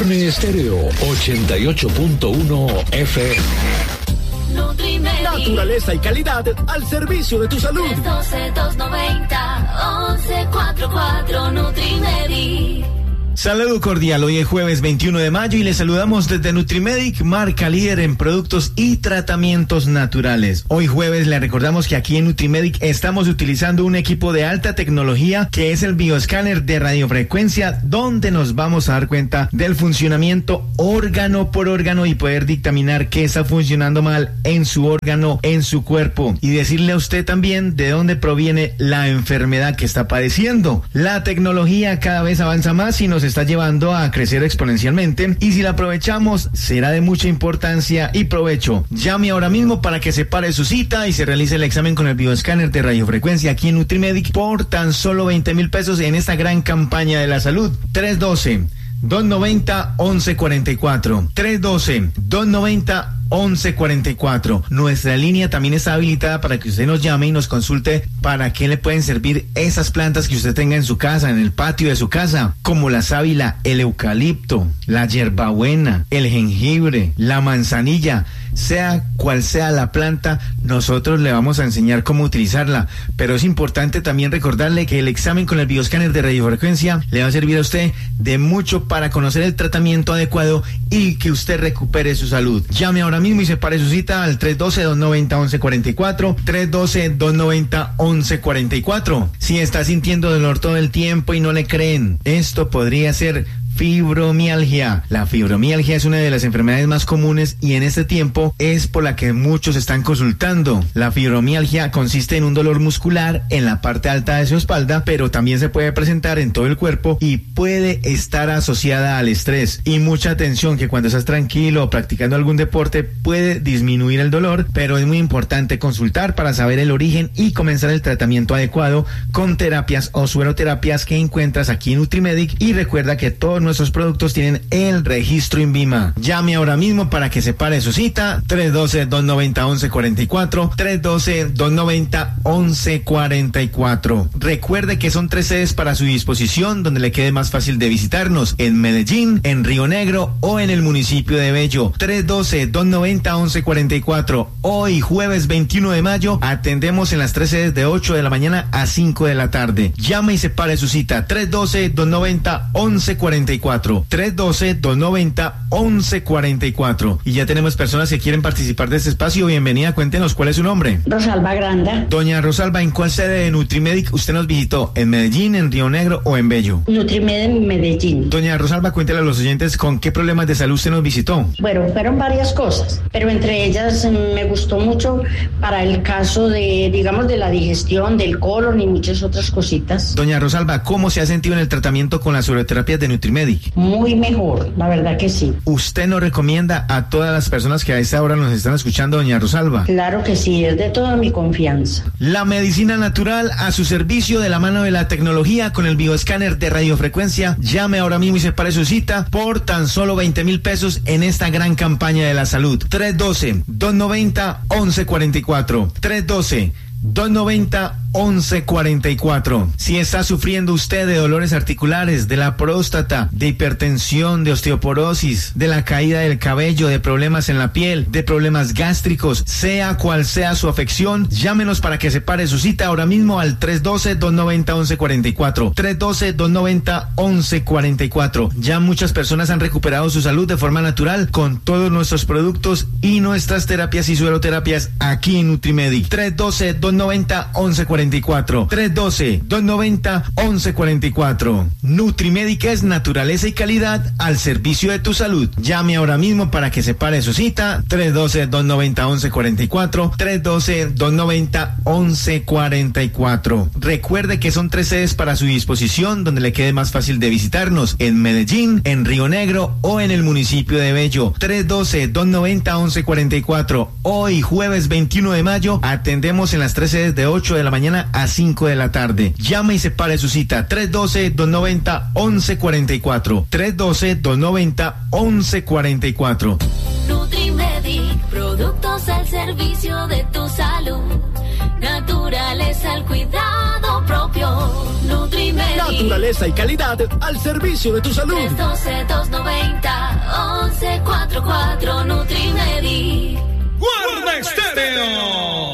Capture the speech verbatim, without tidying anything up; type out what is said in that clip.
Omni Estéreo ochenta y ocho punto uno F M. Nutrimedi. Naturaleza y calidad al servicio de tu salud. tres doce, dos noventa, once cuarenta y cuatro Nutrimedi. Saludo cordial, hoy es jueves veintiuno de mayo y les saludamos desde Nutrimedic, marca líder en productos y tratamientos naturales. Hoy jueves le recordamos que aquí en Nutrimedic estamos utilizando un equipo de alta tecnología que es el bioscáner de radiofrecuencia, donde nos vamos a dar cuenta del funcionamiento órgano por órgano y poder dictaminar qué está funcionando mal en su órgano, en su cuerpo, y decirle a usted también de dónde proviene la enfermedad que está padeciendo. La tecnología cada vez avanza más y nos está llevando a crecer exponencialmente, y si la aprovechamos será de mucha importancia y provecho. Llame ahora mismo para que separe su cita y se realice el examen con el bioscáner de radiofrecuencia aquí en Nutrimedic por tan solo veinte mil pesos en esta gran campaña de la salud. tres doce, dos noventa, once cuarenta y cuatro. tres doce, dos noventa, once cuarenta y cuatro. Nuestra línea también está habilitada para que usted nos llame y nos consulte para qué le pueden servir esas plantas que usted tenga en su casa, en el patio de su casa, como la sábila, el eucalipto, la hierbabuena, el jengibre, la manzanilla. Sea cual sea la planta, nosotros le vamos a enseñar cómo utilizarla, pero es importante también recordarle que el examen con el bioscáner de radiofrecuencia le va a servir a usted de mucho para conocer el tratamiento adecuado y que usted recupere su salud. Llame ahora mismo y separe su cita al tres doce, dos noventa, once cuarenta y cuatro, tres doce, dos noventa, once cuarenta y cuatro. Si está sintiendo dolor todo el tiempo y no le creen, esto podría ser fibromialgia. La fibromialgia es una de las enfermedades más comunes y en este tiempo es por la que muchos están consultando. La fibromialgia consiste en un dolor muscular en la parte alta de su espalda, pero también se puede presentar en todo el cuerpo y puede estar asociada al estrés. Y mucha atención, que cuando estás tranquilo o practicando algún deporte puede disminuir el dolor, pero es muy importante consultar para saber el origen y comenzar el tratamiento adecuado con terapias o sueroterapias que encuentras aquí en Nutrimedic. Y recuerda que todos nuestros productos tienen el registro INVIMA. Llame ahora mismo para que separe su cita. tres doce, dos noventa, once cuarenta y cuatro. tres doce, dos noventa, once cuarenta y cuatro. Recuerde que son tres sedes para su disposición, donde le quede más fácil de visitarnos: en Medellín, en Río Negro o en el municipio de Bello. tres doce, dos noventa, once cuarenta y cuatro. Hoy, jueves veintiuno de mayo, atendemos en las tres sedes de ocho de la mañana a cinco de la tarde. Llame y separe su cita. tres doce, dos noventa, once cuarenta y cuatro. tres doce, dos noventa, once cuarenta y cuatro. Y ya tenemos personas que quieren participar de este espacio. Bienvenida, cuéntenos cuál es su nombre. Rosalba Granda. Doña Rosalba, ¿en cuál sede de Nutrimedic usted nos visitó? ¿En Medellín, en Río Negro o en Bello? Nutrimedic en Medellín. Doña Rosalba, cuéntele a los oyentes con qué problemas de salud usted nos visitó. Bueno, fueron varias cosas, pero entre ellas me gustó mucho para el caso de, digamos, de la digestión, del colon y muchas otras cositas. Doña Rosalba, ¿cómo se ha sentido en el tratamiento con las sueroterapias de Nutrimedic? Muy mejor, la verdad que sí. ¿Usted nos recomienda a todas las personas que a esta hora nos están escuchando, doña Rosalba? Claro que sí, es de toda mi confianza. La medicina natural a su servicio de la mano de la tecnología con el bioscáner de radiofrecuencia. Llame ahora mismo y separe su cita por tan solo veinte mil pesos en esta gran campaña de la salud. tres doce, dos noventa, once cuarenta y cuatro. tres doce, dos noventa, once cuarenta y cuatro. Si está sufriendo usted de dolores articulares, de la próstata, de hipertensión, de osteoporosis, de la caída del cabello, de problemas en la piel, de problemas gástricos, sea cual sea su afección, llámenos para que separe su cita ahora mismo al tres doce, dos noventa, once cuarenta y cuatro. tres doce, dos noventa, once cuarenta y cuatro. Ya muchas personas han recuperado su salud de forma natural con todos nuestros productos y nuestras terapias y sueroterapias aquí en Nutrimedic. tres doce, dos noventa, once cuarenta y cuatro. tres doce, dos noventa, once cuarenta y cuatro. Nutrimedic es naturaleza y calidad al servicio de tu salud. Llame ahora mismo para que separe su cita. tres doce, dos noventa, once cuarenta y cuatro. tres doce, dos noventa, once cuarenta y cuatro. Recuerde que son tres sedes para su disposición, donde le quede más fácil de visitarnos: en Medellín, en Río Negro o en el municipio de Bello. tres doce, dos noventa, once cuarenta y cuatro. Hoy, jueves veintiuno de mayo, atendemos en las tres sedes de ocho de la mañana a cinco de la tarde. Llame y separe su cita. tres doce, dos noventa, once cuarenta y cuatro. tres doce, dos noventa, once cuarenta y cuatro. Nutrimedic, productos al servicio de tu salud. Naturaleza al cuidado propio. Nutrimedic. Naturaleza y calidad al servicio de tu salud. tres doce, dos noventa, cuatro cuatro Nutrimedic.